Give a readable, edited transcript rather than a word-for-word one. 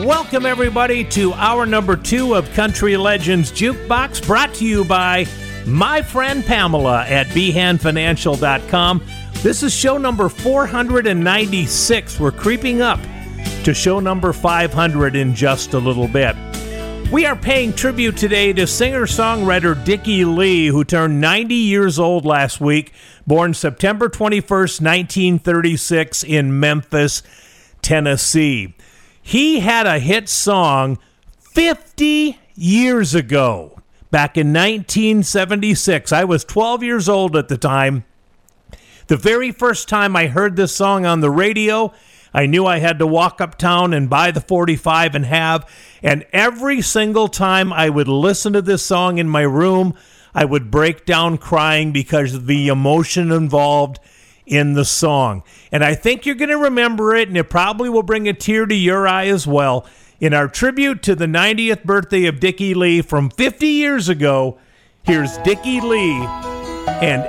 Welcome, everybody, to hour number 2 of Country Legends Jukebox, brought to you by my friend Pamela at behanfinancial.com. This is show number 496. We're creeping up to show number 500 in just a little bit. We are paying tribute today to singer-songwriter Dickie Lee, who turned 90 years old last week, born September 21st, 1936 in Memphis, Tennessee. He had a hit song 50 years ago, back in 1976. I was 12 years old at the time. The very first time I heard this song on the radio, I knew I had to walk uptown and buy the 45 and have. And every single time I would listen to this song in my room, I would break down crying because of the emotion involved in the song. And I think you're going to remember it, and it probably will bring a tear to your eye as well. In our tribute to the 90th birthday of Dickie Lee from 50 years ago, here's Dickie Lee and